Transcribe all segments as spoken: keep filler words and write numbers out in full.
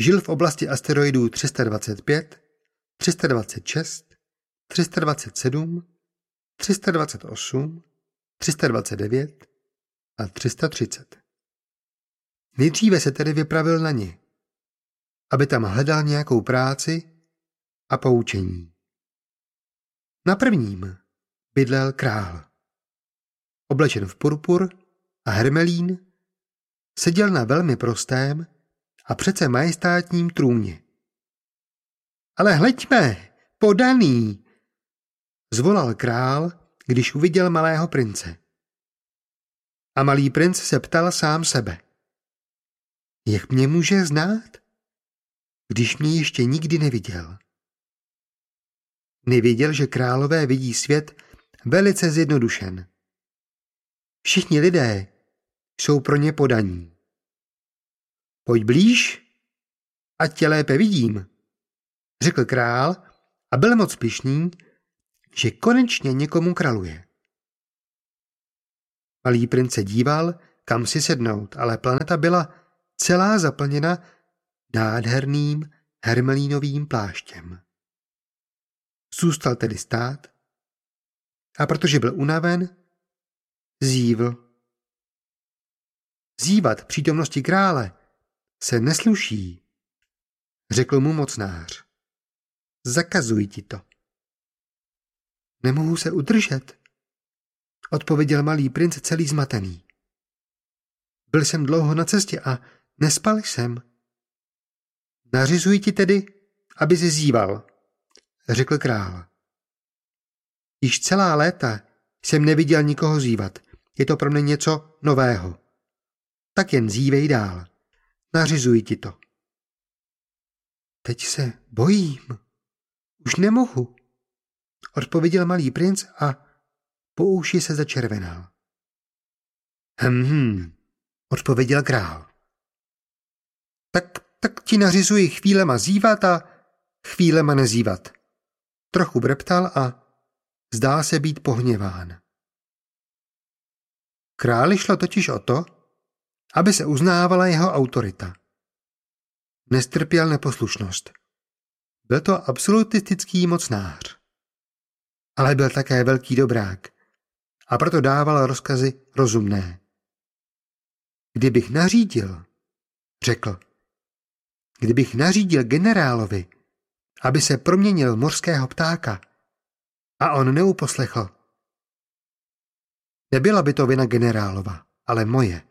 Žil v oblasti asteroidů tři sta dvacet pět, tři sta dvacet šest, tři sta dvacet sedm, tři sta dvacet osm, tři sta dvacet devět a tři sta třicet. Nejdříve se tedy vypravil na ně, aby tam hledal nějakou práci a poučení. Na prvním bydlel král. Oblečen v purpur a hermelín, seděl na velmi prostém a přece majestátním trůně. Ale hleďme, podaný, zvolal král, když uviděl malého prince. A malý princ se ptal sám sebe. Jak mě může znát, když mě ještě nikdy neviděl? Nevěděl, že králové vidí svět velice zjednodušen. Všichni lidé jsou pro ně podaní. Pojď blíž, ať tě lépe vidím, řekl král a byl moc pyšný, že konečně někomu kraluje. Malý princ se díval, kam si sednout, ale planeta byla celá zaplněna nádherným hermelínovým pláštěm. Zůstal tedy stát a protože byl unaven, zívl. Zívat v přítomnosti krále se nesluší, řekl mu mocnář. Zakazuji ti to. Nemohu se udržet, odpověděl malý princ celý zmatený. Byl jsem dlouho na cestě a nespal jsem. Nařizuji ti tedy, aby si zíval, řekl král. Již celá léta jsem neviděl nikoho zívat. Je to pro mě něco nového. Tak jen zívej dál. Nařizuji ti to. Teď se bojím. Už nemohu, odpověděl malý princ a po uši se začervenal. Hm, hm, odpověděl král. Tak, tak ti nařizuji chvílema zívat a chvílema nezívat. Trochu breptal a zdál se být pohněván. Králi šlo totiž o to, aby se uznávala jeho autorita. Nestrpěl neposlušnost. Byl to absolutistický mocnář. Ale byl také velký dobrák a proto dával rozkazy rozumné. Kdybych nařídil, řekl, kdybych nařídil generálovi, aby se proměnil v mořského ptáka a on neuposlechl, nebyla by to vina generálova, ale moje.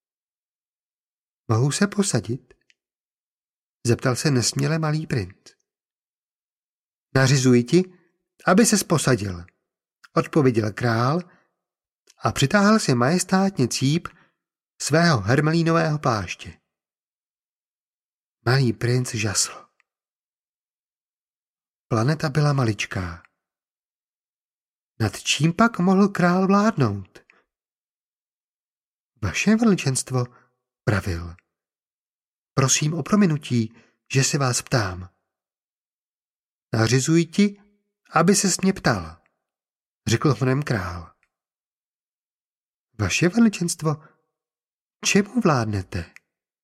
Mohu se posadit? Zeptal se nesměle malý princ. Nařizuji ti, aby ses posadil, odpověděl král a přitáhl si majestátně cíp svého hermelínového pláště. Malý princ žasl. Planeta byla maličká. Nad čím pak mohl král vládnout? Vaše veličenstvo, pravil. Prosím o prominutí, že se vás ptám. Nařizuji ti, aby ses mě ptal, řekl honem král. Vaše veličenstvo, čemu vládnete?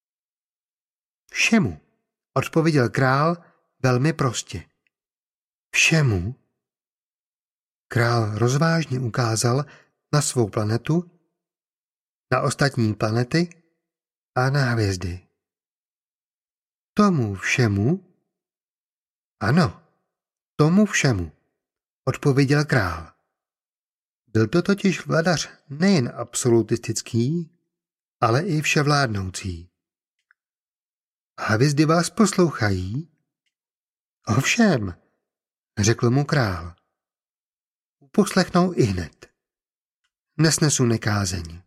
Všemu, odpověděl král velmi prostě. Všemu? Král rozvážně ukázal na svou planetu, na ostatní planety a na hvězdy. Tomu všemu? Ano, tomu všemu, odpověděl král. Byl to totiž vladař nejen absolutistický, ale i vševládnoucí. Hvězdy vás poslouchají? Ovšem, řekl mu král. Uposlechnou i hned. Nesnesu nekázeň.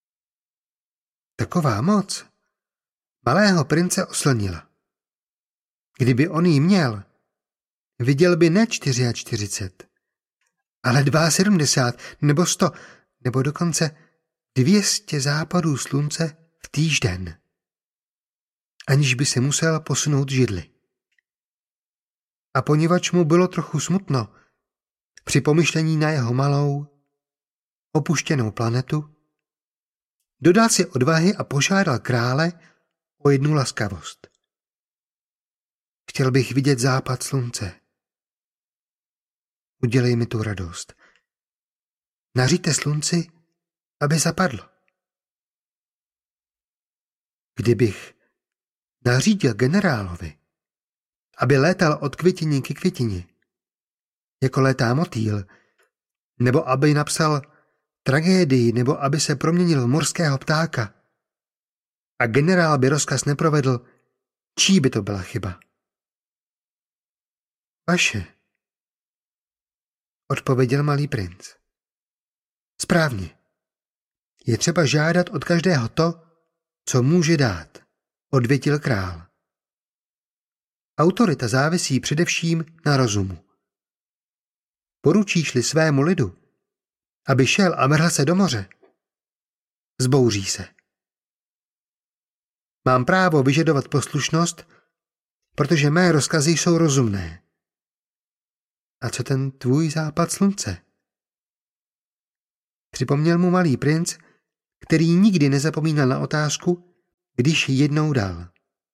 Taková moc malého prince oslnila. Kdyby on jí měl, viděl by ne čtyřicet, ale sedmdesát dva nebo sto, nebo dokonce dvě stě západů slunce v týžden, aniž by se musel posunout židli. A poněvadž mu bylo trochu smutno při pomyšlení na jeho malou, opuštěnou planetu, dodal si odvahy a požádal krále o jednu laskavost. Chtěl bych vidět západ slunce. Udělej mi tu radost. Nařiďte slunci, aby zapadlo. Kdybych nařídil generálovi, aby létal od květiny ke květině, jako létá motýl, nebo aby napsal tragédii, nebo aby se proměnil v morského ptáka, a generál by rozkaz neprovedl, čí by to byla chyba? Vaše, odpověděl malý princ. Správně. Je třeba žádat od každého to, co může dát, odvětil král. Autorita závisí především na rozumu. Poručíš-li svému lidu, aby šel a vrhl se do moře, zbouří se. Mám právo vyžadovat poslušnost, protože mé rozkazy jsou rozumné. A co ten tvůj západ slunce? Připomněl mu malý princ, který nikdy nezapomínal na otázku, když ji jednou dal.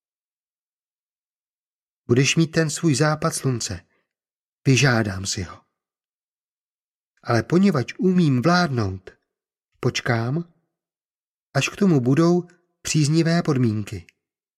Budeš mít ten svůj západ slunce. Vyžádám si ho. Ale poněvadž umím vládnout, počkám, až k tomu budou příznivé podmínky.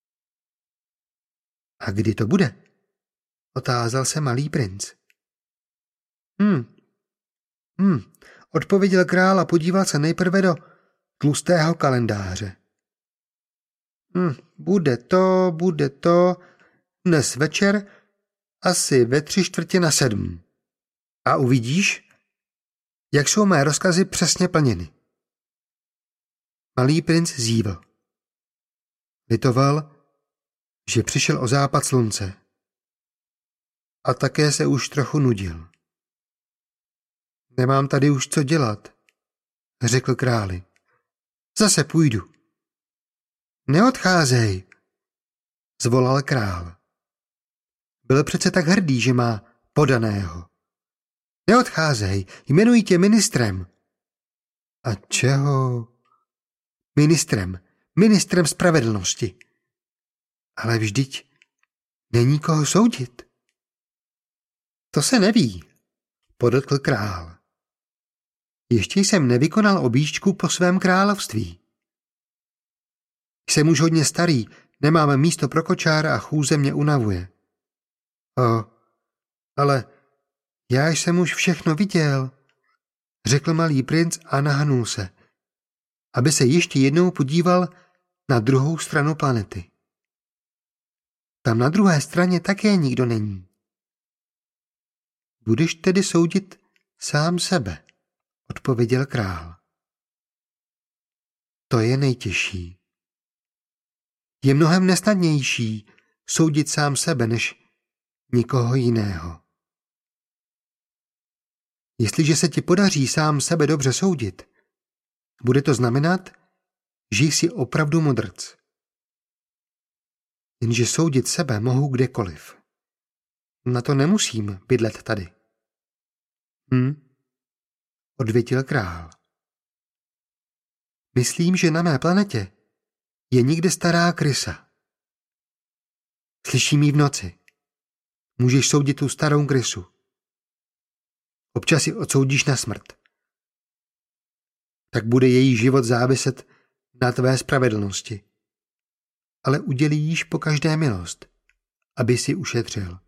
A kdy to bude? Otázal se malý princ. Hm, hm, odpověděl král a podíval se nejprve do tlustého kalendáře. Hm, bude to, bude to, dnes večer, asi ve tři čtvrtě na sedm. A uvidíš, jak jsou mé rozkazy přesně plněny. Malý princ zívl. Litoval, že přišel o západ slunce. A také se už trochu nudil. Nemám tady už co dělat, řekl králi. Zase půjdu. Neodcházej, zvolal král. Byl přece tak hrdý, že má podaného. Neodcházej, jmenuji tě ministrem. A čeho? Ministrem, ministrem spravedlnosti. Ale vždyť není koho soudit. To se neví, podotkl král. Ještě jsem nevykonal objížďku po svém království. Jsem už hodně starý, nemám místo pro kočára a chůze mě unavuje. O, ale já jsem už všechno viděl, řekl malý princ a nahnul se, aby se ještě jednou podíval na druhou stranu planety. Tam na druhé straně také nikdo není. Budeš tedy soudit sám sebe, odpověděl král. To je nejtěžší. Je mnohem nesnadnější soudit sám sebe, než nikoho jiného. Jestliže se ti podaří sám sebe dobře soudit, bude to znamenat, že jsi opravdu modrc. Jenže soudit sebe mohu kdekoliv. Na to nemusím bydlet tady. Hm? Odvětil král. Myslím, že na mé planetě je někde stará krysa. Slyším ji v noci. Můžeš soudit tu starou krysu. Občas ji odsoudíš na smrt. Tak bude její život záviset na tvé spravedlnosti. Ale udělíš po každé milost, aby si ušetřil.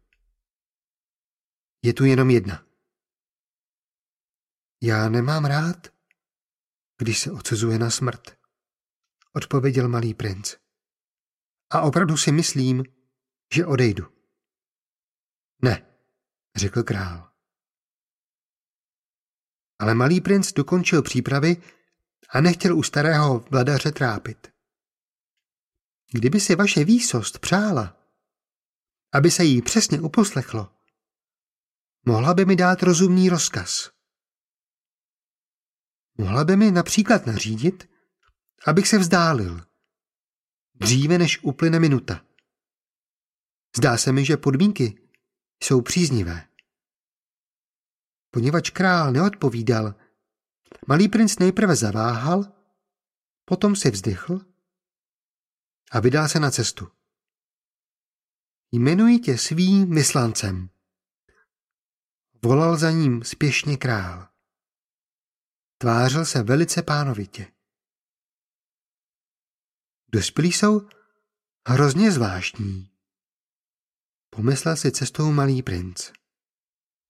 Je tu jenom jedna. Já nemám rád, když se odsuzuje na smrt, odpověděl malý princ. A opravdu si myslím, že odejdu. Ne, řekl král. Ale malý princ dokončil přípravy a nechtěl u starého vladaře trápit. Kdyby si vaše výsost přála, aby se jí přesně uposlechlo, mohla by mi dát rozumný rozkaz. Mohla by mi například nařídit, abych se vzdálil, dříve než uplyne minuta. Zdá se mi, že podmínky jsou příznivé. Poněvadž král neodpovídal, malý princ nejprve zaváhal, potom si vzdychl a vydal se na cestu. Jmenuji tě svým vyslancem. Volal za ním spěšně král. Tvářil se velice pánovitě. Dospělí jsou hrozně zvláštní, pomyslel si cestou malý princ.